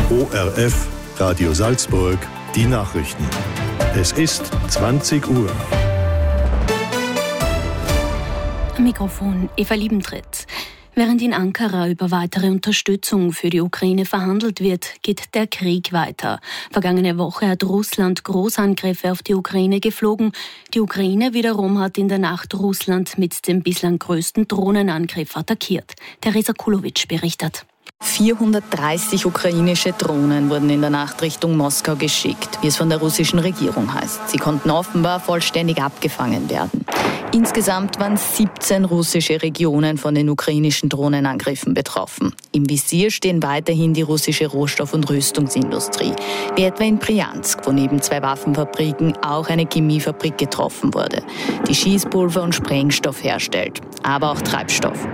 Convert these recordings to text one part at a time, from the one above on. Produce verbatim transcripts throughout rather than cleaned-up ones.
O R F, Radio Salzburg, die Nachrichten. Es ist zwanzig Uhr. Am Mikrofon Eva Liebentritt. Während in Ankara über weitere Unterstützung für die Ukraine verhandelt wird, geht der Krieg weiter. Vergangene Woche hat Russland Großangriffe auf die Ukraine geflogen. Die Ukraine wiederum hat in der Nacht Russland mit dem bislang größten Drohnenangriff attackiert. Teresa Kulowitsch berichtet. vierhundertdreißig ukrainische Drohnen wurden in der Nacht Richtung Moskau geschickt, wie es von der russischen Regierung heißt. Sie konnten offenbar vollständig abgefangen werden. Insgesamt waren siebzehn russische Regionen von den ukrainischen Drohnenangriffen betroffen. Im Visier stehen weiterhin die russische Rohstoff- und Rüstungsindustrie, wie etwa in Bryansk, wo neben zwei Waffenfabriken auch eine Chemiefabrik getroffen wurde, die Schießpulver und Sprengstoff herstellt, aber auch Treibstoff.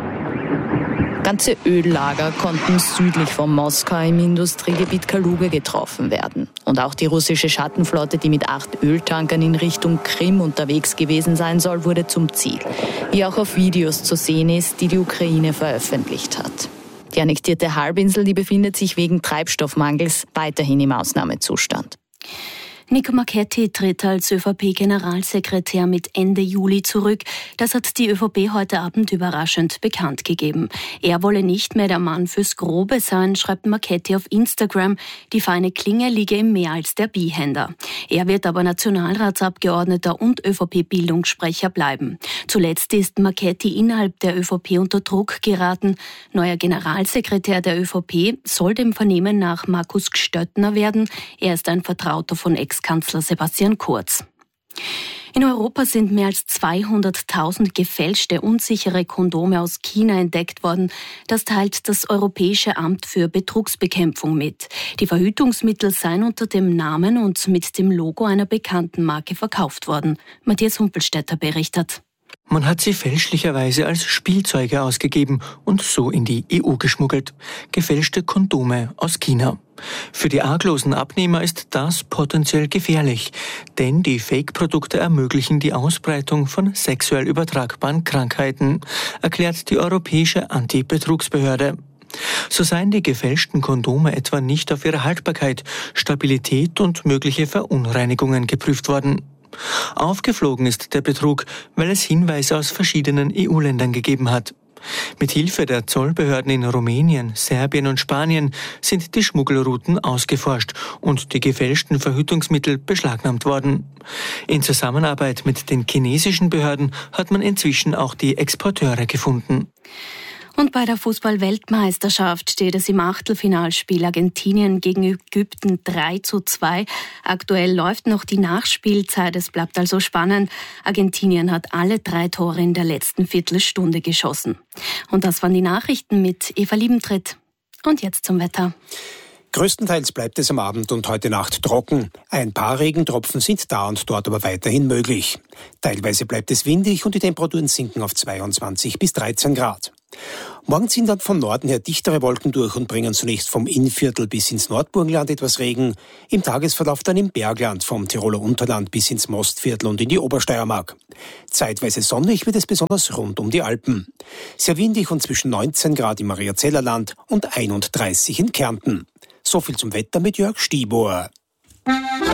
Ganze Öllager konnten südlich von Moskau im Industriegebiet Kaluga getroffen werden. Und auch die russische Schattenflotte, die mit acht Öltankern in Richtung Krim unterwegs gewesen sein soll, wurde zum Ziel. Wie auch auf Videos zu sehen ist, die die Ukraine veröffentlicht hat. Die annektierte Halbinsel, die befindet sich wegen Treibstoffmangels weiterhin im Ausnahmezustand. Nico Marchetti tritt als ÖVP-Generalsekretär mit Ende Juli zurück. Das hat die ÖVP heute Abend überraschend bekannt gegeben. Er wolle nicht mehr der Mann fürs Grobe sein, schreibt Marchetti auf Instagram. Die feine Klinge liege ihm mehr als der Bihänder. Er wird aber Nationalratsabgeordneter und ÖVP-Bildungssprecher bleiben. Zuletzt ist Marchetti innerhalb der ÖVP unter Druck geraten. Neuer Generalsekretär der ÖVP soll dem Vernehmen nach Markus Gstöttner werden. Er ist ein Vertrauter von Ex-Kanzler Sebastian Kurz. In Europa sind mehr als zweihunderttausend gefälschte, unsichere Kondome aus China entdeckt worden. Das teilt das Europäische Amt für Betrugsbekämpfung mit. Die Verhütungsmittel seien unter dem Namen und mit dem Logo einer bekannten Marke verkauft worden. Matthias Humpelstädter berichtet. Man hat sie fälschlicherweise als Spielzeuge ausgegeben und so in die E U geschmuggelt. Gefälschte Kondome aus China. Für die arglosen Abnehmer ist das potenziell gefährlich, denn die Fake-Produkte ermöglichen die Ausbreitung von sexuell übertragbaren Krankheiten, erklärt die Europäische Anti-Betrugsbehörde. So seien die gefälschten Kondome etwa nicht auf ihre Haltbarkeit, Stabilität und mögliche Verunreinigungen geprüft worden. Aufgeflogen ist der Betrug, weil es Hinweise aus verschiedenen E U-Ländern gegeben hat. Mit Hilfe der Zollbehörden in Rumänien, Serbien und Spanien sind die Schmuggelrouten ausgeforscht und die gefälschten Verhütungsmittel beschlagnahmt worden. In Zusammenarbeit mit den chinesischen Behörden hat man inzwischen auch die Exporteure gefunden. Und bei der Fußball-Weltmeisterschaft steht es im Achtelfinalspiel Argentinien gegen Ägypten drei zu zwei. Aktuell läuft noch die Nachspielzeit, es bleibt also spannend. Argentinien hat alle drei Tore in der letzten Viertelstunde geschossen. Und das waren die Nachrichten mit Eva Liebentritt. Und jetzt zum Wetter. Größtenteils bleibt es am Abend und heute Nacht trocken. Ein paar Regentropfen sind da und dort aber weiterhin möglich. Teilweise bleibt es windig und die Temperaturen sinken auf zweiundzwanzig bis dreizehn Grad. Morgen ziehen dann von Norden her dichtere Wolken durch und bringen zunächst vom Innviertel bis ins Nordburgenland etwas Regen. Im Tagesverlauf dann im Bergland, vom Tiroler Unterland bis ins Mostviertel und in die Obersteiermark. Zeitweise sonnig wird es besonders rund um die Alpen. Sehr windig und zwischen neunzehn Grad im Mariazellerland und einunddreißig in Kärnten. So viel zum Wetter mit Jörg Stiebohr.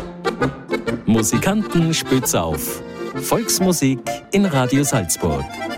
Musikanten spitz auf. Volksmusik in Radio Salzburg.